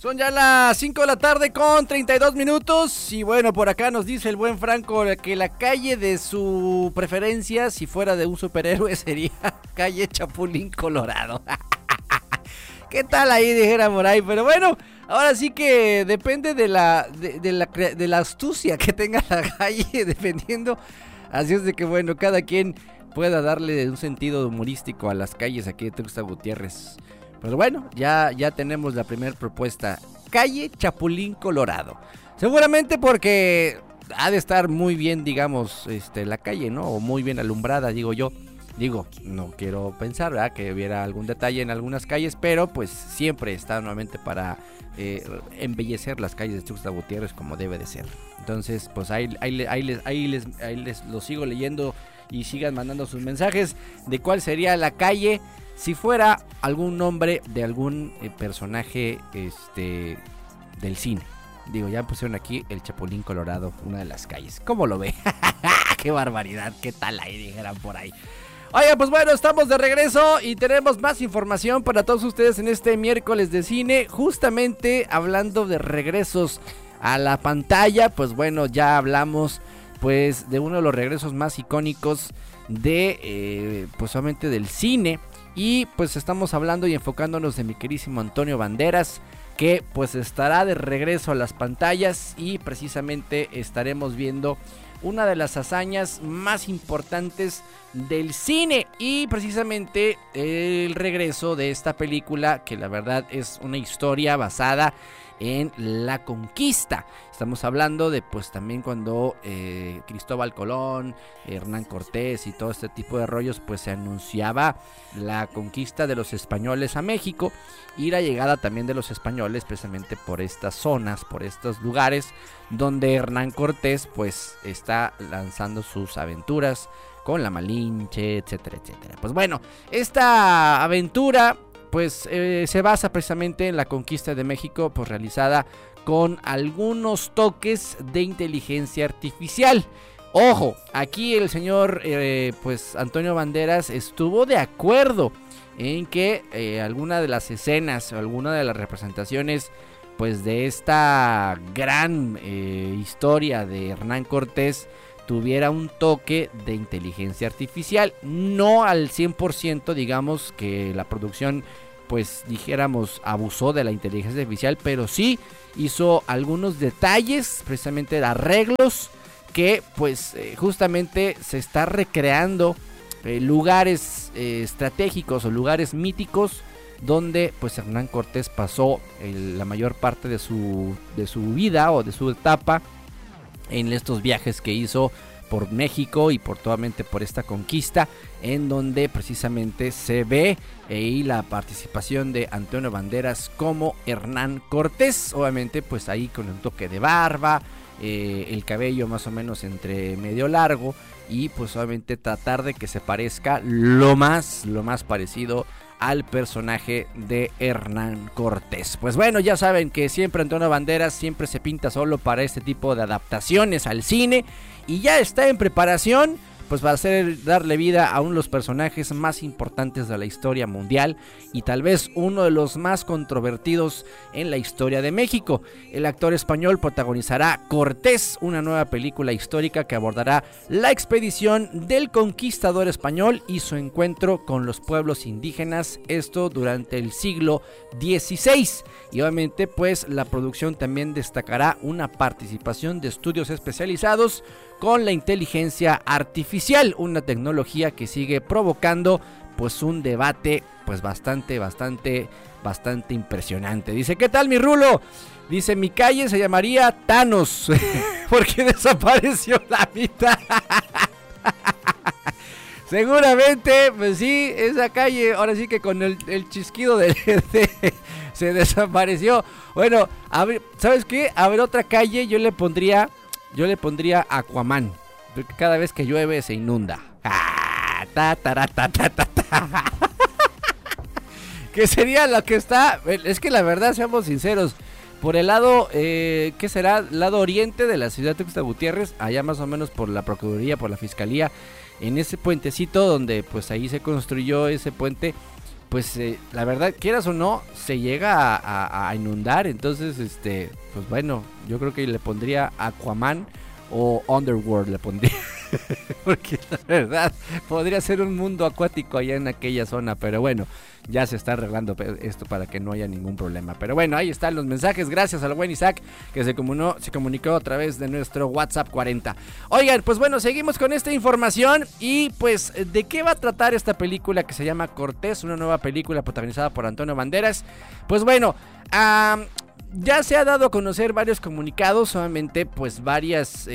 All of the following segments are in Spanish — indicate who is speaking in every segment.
Speaker 1: Son ya las 5 de la tarde con 32 minutos y bueno, por acá nos dice el buen Franco que la calle de su preferencia, si fuera de un superhéroe, sería calle Chapulín Colorado. ¿Qué tal ahí, dijera por ahí? Pero bueno, ahora sí que depende de la astucia que tenga la calle, dependiendo. Así es de que bueno, cada quien pueda darle un sentido humorístico a las calles aquí de Tuxtla Gutiérrez. Pero bueno, ya tenemos la primera propuesta. Calle Chapulín Colorado. Seguramente porque ha de estar muy bien, digamos, la calle, ¿no? O muy bien alumbrada, digo yo. Digo, no quiero pensar, ¿verdad? Que hubiera algún detalle en algunas calles, pero pues siempre está nuevamente para embellecer las calles de Tuxtla Gutiérrez como debe de ser. Entonces, pues ahí les lo sigo leyendo y sigan mandando sus mensajes de cuál sería la calle si fuera algún nombre de algún personaje del cine. Digo, ya pusieron aquí el Chapulín Colorado, una de las calles. ¿Cómo lo ve? ¡Qué barbaridad! ¿Qué tal ahí? Dijeran por ahí. Oiga, pues bueno, estamos de regreso y tenemos más información para todos ustedes en este miércoles de cine. Justamente hablando de regresos a la pantalla, pues bueno, ya hablamos pues de uno de los regresos más icónicos de pues solamente del cine. Y pues estamos hablando y enfocándonos de mi querísimo Antonio Banderas, que pues estará de regreso a las pantallas y precisamente estaremos viendo una de las hazañas más importantes del cine y precisamente el regreso de esta película que la verdad es una historia basada en la conquista. Estamos hablando de pues también cuando Cristóbal Colón, Hernán Cortés y todo este tipo de rollos pues se anunciaba la conquista de los españoles a México y la llegada también de los españoles precisamente por estas zonas, por estos lugares donde Hernán Cortés pues está lanzando sus aventuras con la Malinche, etcétera, etcétera. Pues bueno, esta aventura pues se basa precisamente en la conquista de México, pues realizada con algunos toques de inteligencia artificial. Ojo, aquí el señor pues Antonio Banderas estuvo de acuerdo en que alguna de las escenas o alguna de las representaciones pues de esta gran historia de Hernán Cortés tuviera un toque de inteligencia artificial, no al 100%, digamos que la producción pues dijéramos abusó de la inteligencia artificial, pero sí hizo algunos detalles, precisamente de arreglos que pues justamente se está recreando lugares estratégicos o lugares míticos donde pues Hernán Cortés pasó la mayor parte de su vida o de su etapa en estos viajes que hizo por México y por esta conquista, en donde precisamente se ve y la participación de Antonio Banderas como Hernán Cortés, obviamente pues ahí con un toque de barba, el cabello más o menos entre medio largo y pues obviamente tratar de que se parezca lo más parecido al personaje de Hernán Cortés. Pues bueno, ya saben que siempre Antonio Banderas siempre se pinta solo para este tipo de adaptaciones al cine y ya está en preparación pues va a darle vida a uno de los personajes más importantes de la historia mundial y tal vez uno de los más controvertidos en la historia de México. El actor español protagonizará Cortés, una nueva película histórica que abordará la expedición del conquistador español y su encuentro con los pueblos indígenas, esto durante el siglo XVI. Y obviamente pues la producción también destacará una participación de estudios especializados con la inteligencia artificial, una tecnología que sigue provocando pues un debate pues bastante impresionante. Dice, ¿qué tal mi Rulo? Dice, mi calle se llamaría Thanos porque desapareció la mitad. Seguramente, pues sí, esa calle, ahora sí que con el chisquido se desapareció. Bueno, a ver, ¿sabes qué? A ver, otra calle yo le pondría Aquaman, porque cada vez que llueve se inunda. Que sería lo que está, es que la verdad, seamos sinceros, por el lado, ¿qué será? Lado oriente de la ciudad de Tuxtla Gutiérrez, allá más o menos por la Procuraduría, por la Fiscalía, en ese puentecito donde pues ahí se construyó ese puente, pues la verdad, quieras o no, se llega a inundar. Entonces, pues bueno, yo creo que le pondría Aquaman o Underworld le pondría. Porque la verdad, podría ser un mundo acuático allá en aquella zona. Pero bueno, ya se está arreglando esto para que no haya ningún problema. Pero bueno, ahí están los mensajes. Gracias al buen Isaac que se comunicó a través de nuestro WhatsApp 40. Oigan, pues bueno, seguimos con esta información. Y pues, ¿de qué va a tratar esta película que se llama Cortés? Una nueva película protagonizada por Antonio Banderas. Pues bueno, ya se ha dado a conocer varios comunicados, solamente pues varios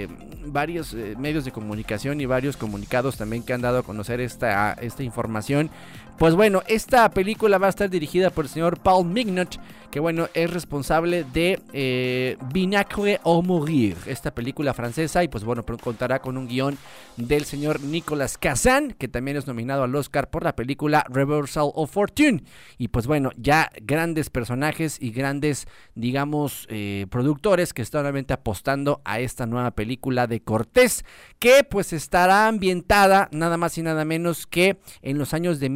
Speaker 1: medios de comunicación y varios comunicados también que han dado a conocer esta información. Pues bueno, esta película va a estar dirigida por el señor Paul Mignot, que bueno, es responsable de Vaincre ou Mourir, esta película francesa, y pues bueno, contará con un guión del señor Nicolas Kazan, que también es nominado al Oscar por la película Reversal of Fortune. Y pues bueno, ya grandes personajes y grandes, digamos, productores que están realmente apostando a esta nueva película de Cortés, que pues estará ambientada nada más y nada menos que en los años de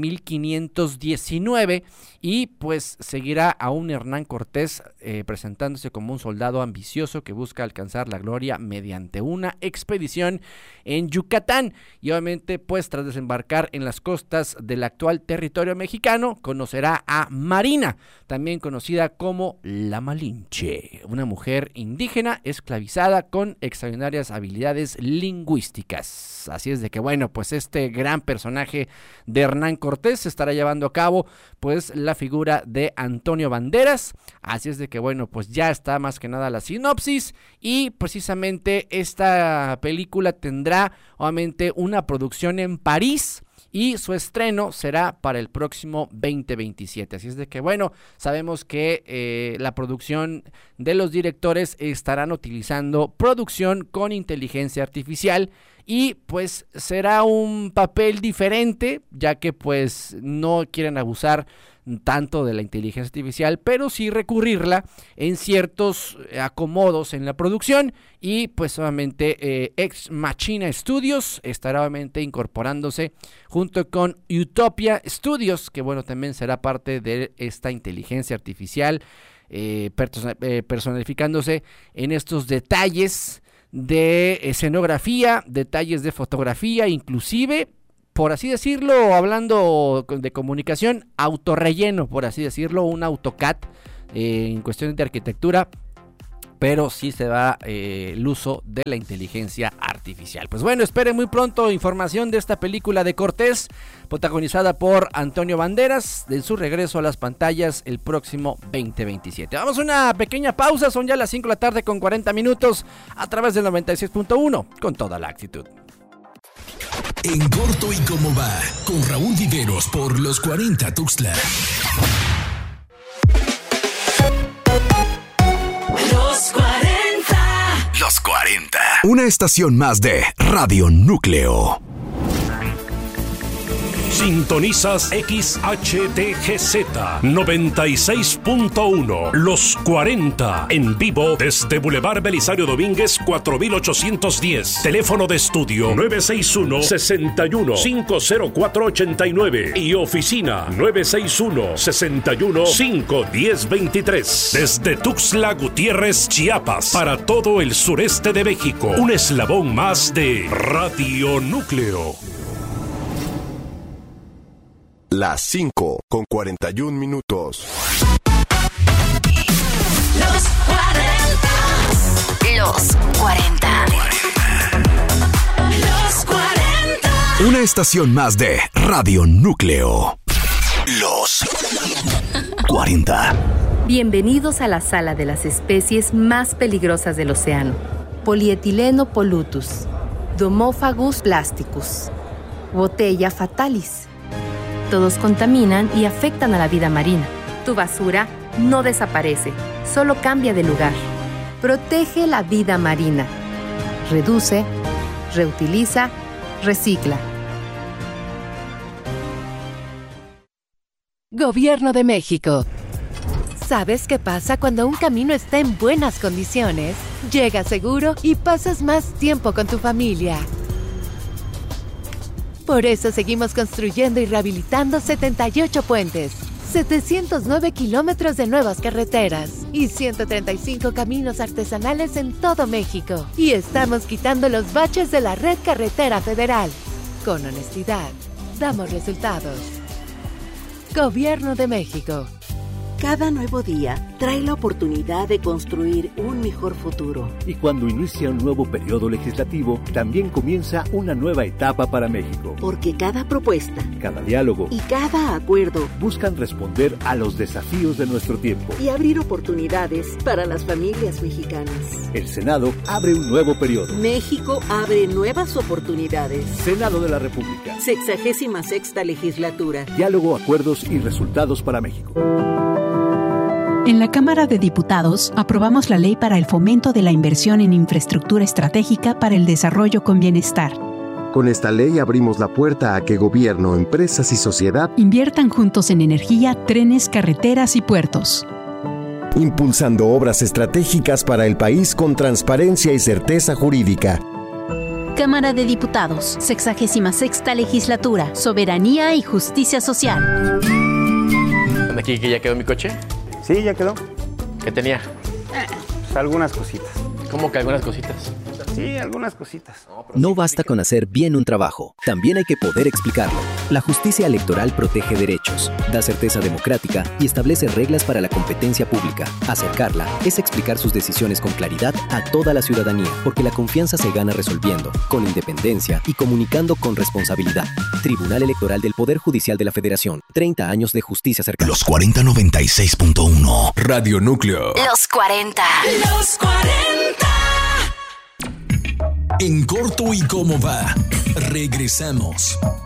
Speaker 1: 1519, y pues seguirá a un Hernán Cortés presentándose como un soldado ambicioso que busca alcanzar la gloria mediante una expedición en Yucatán, y obviamente pues tras desembarcar en las costas del actual territorio mexicano conocerá a Marina, también conocida como la Malinche, una mujer indígena esclavizada con extraordinarias habilidades lingüísticas. Así es de que bueno, pues este gran personaje de Hernán Cortés se estará llevando a cabo pues la figura de Antonio Banderas. Así es de que bueno, pues ya está más que nada la sinopsis, y precisamente esta película tendrá obviamente una producción en París, y su estreno será para el próximo 2027. Así es de que bueno, sabemos que la producción de los directores estarán utilizando producción con inteligencia artificial, y pues será un papel diferente, ya que pues no quieren abusar tanto de la inteligencia artificial, pero sí recurrirla en ciertos acomodos en la producción. Y pues solamente Ex Machina Studios estará obviamente incorporándose junto con Utopia Studios, que bueno, también será parte de esta inteligencia artificial, personificándose en estos detalles de escenografía, detalles de fotografía, inclusive, por así decirlo, hablando de comunicación, autorrelleno, por así decirlo, un AutoCAD en cuestiones de arquitectura, pero sí se da el uso de la inteligencia artificial. Pues bueno, esperen muy pronto información de esta película de Cortés, protagonizada por Antonio Banderas, de su regreso a las pantallas el próximo 2027. Vamos a una pequeña pausa, son ya las 5 de la tarde con 40 minutos, a través del 96.1, con toda la actitud.
Speaker 2: En corto y cómo va, con Raúl Viveros por los 40 Tuxtla.
Speaker 3: Los 40.
Speaker 2: Los 40. Una estación más de Radio Núcleo.
Speaker 4: Sintonizas XHTGZ 96.1 Los 40 en vivo desde Boulevard Belisario Domínguez 4810. Teléfono de estudio 961-61-50489 y oficina 961-61-51023. Desde Tuxtla Gutiérrez, Chiapas, para todo el sureste de México. Un eslabón más de Radio Núcleo.
Speaker 5: Las 5 con 41 minutos.
Speaker 3: Los 40.
Speaker 6: Los 40.
Speaker 3: Los 40.
Speaker 2: Una estación más de Radio Núcleo. Los 40.
Speaker 6: Bienvenidos a la sala de las especies más peligrosas del océano. Polietileno pollutus, Domophagus plasticus, Botella fatalis. Todos contaminan y afectan a la vida marina. Tu basura no desaparece, solo cambia de lugar. Protege la vida marina. Reduce, reutiliza, recicla. Gobierno de México. ¿Sabes qué pasa cuando un camino está en buenas condiciones? Llegas seguro y pasas más tiempo con tu familia. Por eso seguimos construyendo y rehabilitando 78 puentes, 709 kilómetros de nuevas carreteras y 135 caminos artesanales en todo México. Y estamos quitando los baches de la red carretera federal. Con honestidad, damos resultados. Gobierno de México.
Speaker 7: Cada nuevo día trae la oportunidad de construir un mejor futuro.
Speaker 8: Y cuando inicia un nuevo periodo legislativo, también comienza una nueva etapa para México.
Speaker 7: Porque cada propuesta,
Speaker 8: cada diálogo
Speaker 7: y cada acuerdo
Speaker 8: buscan responder a los desafíos de nuestro tiempo
Speaker 7: y abrir oportunidades para las familias mexicanas.
Speaker 8: El Senado abre un nuevo periodo.
Speaker 7: México abre nuevas oportunidades.
Speaker 8: Senado de la República.
Speaker 7: 66ª legislatura.
Speaker 8: Diálogo, acuerdos y resultados para México.
Speaker 9: En la Cámara de Diputados aprobamos la ley para el fomento de la inversión en infraestructura estratégica para el desarrollo con bienestar.
Speaker 5: Con esta ley abrimos la puerta a que gobierno, empresas y sociedad
Speaker 9: inviertan juntos en energía, trenes, carreteras y puertos.
Speaker 5: Impulsando obras estratégicas para el país con transparencia y certeza jurídica.
Speaker 10: Cámara de Diputados, 66ª legislatura, soberanía y justicia social.
Speaker 11: ¿Aquí que ya quedó mi coche?
Speaker 12: Sí, ya quedó.
Speaker 11: ¿Qué tenía?
Speaker 12: Pues algunas cositas.
Speaker 11: ¿Cómo que algunas cositas?
Speaker 12: Sí, algunas cositas.
Speaker 13: No basta con hacer bien un trabajo, también hay que poder explicarlo. La justicia electoral protege derechos, da certeza democrática y establece reglas para la competencia pública. Acercarla es explicar sus decisiones con claridad a toda la ciudadanía, porque la confianza se gana resolviendo, con independencia y comunicando con responsabilidad. Tribunal Electoral del Poder Judicial de la Federación. 30 años de justicia cercana.
Speaker 2: Los 4096.1 Radio Núcleo.
Speaker 3: Los 40. Los 40.
Speaker 2: En corto y cómo va. Regresamos.